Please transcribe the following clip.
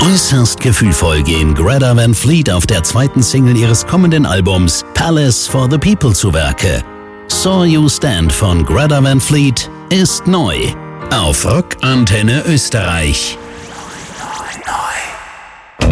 Äußerst gefühlvoll gehen Greta Van Fleet auf der zweiten Single ihres kommenden Albums Palace for the People zu Werke. Saw You Stand von Greta Van Fleet ist neu auf Rock Antenne Österreich.